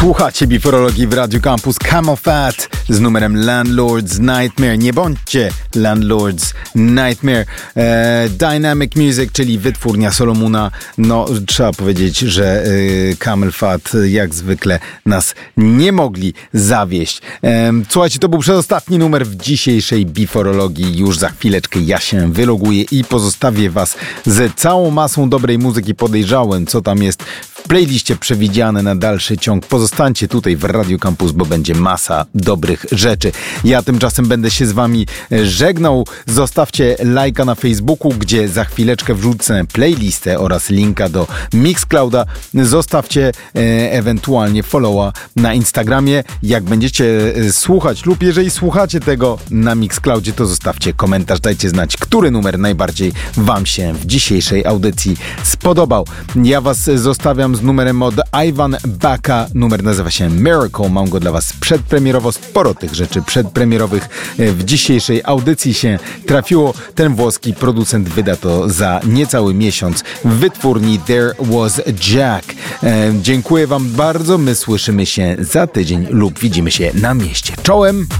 Słuchacie Biforologii w Radiu Campus. Camel Fat z numerem Landlord's Nightmare. Nie bądźcie Landlord's Nightmare. Dynamic Music, czyli wytwórnia Solomona. No, trzeba powiedzieć, że Camel Fat jak zwykle nas nie mogli zawieść. Słuchajcie, to był przedostatni numer w dzisiejszej Biforologii. Już za chwileczkę ja się wyloguję i pozostawię was z całą masą dobrej muzyki. Podejrzałem, co tam jest w playliście przewidziane na dalszy ciąg. Pozostańcie tutaj w Radio Campus, bo będzie masa dobrych rzeczy. Ja tymczasem będę się z wami żegnał. Zostawcie lajka na Facebooku, gdzie za chwileczkę wrzucę playlistę oraz linka do Mixclouda. Zostawcie ewentualnie followa na Instagramie. Jak będziecie słuchać lub jeżeli słuchacie tego na Mixcloudzie, to zostawcie komentarz. Dajcie znać, który numer najbardziej wam się w dzisiejszej audycji spodobał. Ja was zostawiam z numerem od Ivan Baka. Numer nazywa się Miracle. Mam go dla was przedpremierowo. Sporo tych rzeczy przedpremierowych w dzisiejszej audycji się trafiło. Ten włoski producent wyda to za niecały miesiąc w wytwórni There Was Jack. Dziękuję wam bardzo. My słyszymy się za tydzień lub widzimy się na mieście. Czołem!